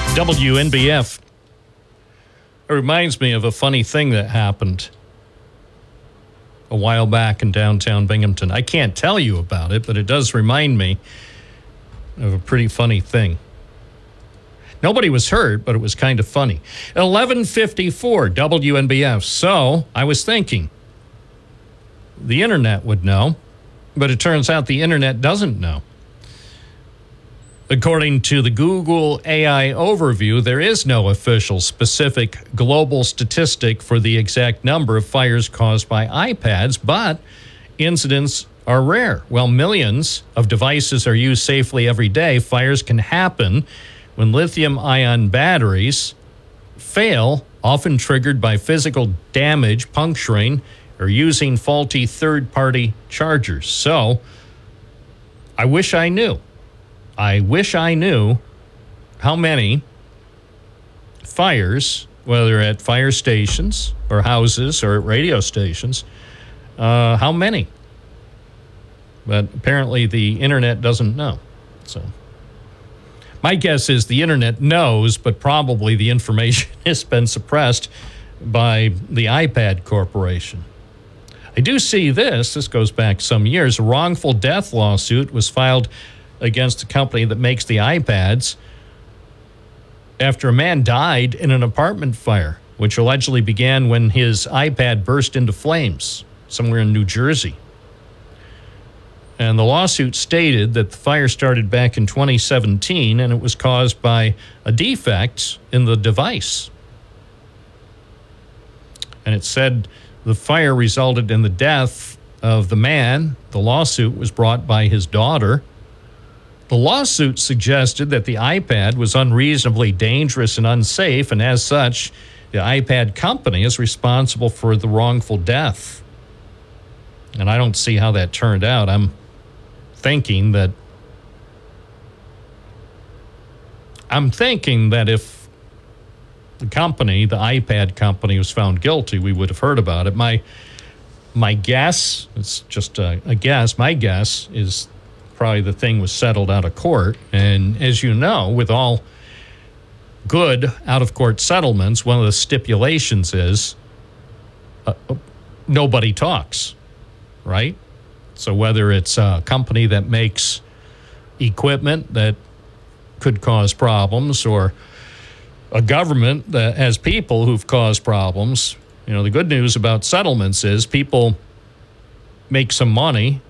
WNBF. It reminds me of a funny thing that happened a while back in downtown Binghamton. I can't tell you about it, but it does remind me of a pretty funny thing. Nobody was hurt, but it was kind of funny. 11:54 WNBF. So I was thinking the internet would know, but it turns out the internet doesn't know. According to the Google AI overview, there is no official specific global statistic for the exact number of fires caused by iPads, but incidents are rare. While millions of devices are used safely every day, fires can happen when lithium-ion batteries fail, often triggered by physical damage, puncturing, or using faulty third-party chargers. So, I wish I knew how many fires, whether at fire stations or houses or at radio stations, how many. But apparently the internet doesn't know. So my guess is the internet knows, but probably the information has been suppressed by the iPad Corporation. I do see this goes back some years. A wrongful death lawsuit was filed against the company that makes the iPads after a man died in an apartment fire, which allegedly began when his iPad burst into flames somewhere in New Jersey. And the lawsuit stated that the fire started back in 2017 and it was caused by a defect in the device. And it said the fire resulted in the death of the man. The lawsuit was brought by his daughter. The lawsuit suggested that the iPad was unreasonably dangerous and unsafe, and as such, the iPad company is responsible for the wrongful death. And I don't see how that turned out. I'm thinking that if the company, the iPad company, was found guilty, we would have heard about it. My guess, it's just a guess, my guess is probably the thing was settled out of court. And as you know, with all good out-of-court settlements, one of the stipulations is nobody talks, right? So whether it's a company that makes equipment that could cause problems or a government that has people who've caused problems, the good news about settlements is people make some money